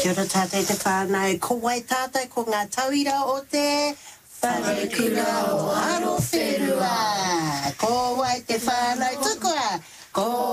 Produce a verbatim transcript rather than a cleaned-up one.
Kia ora tātai te whānau, ko wai tātai ko ngā tauira o te whanakura o aro whenua. Ko wai te whānau,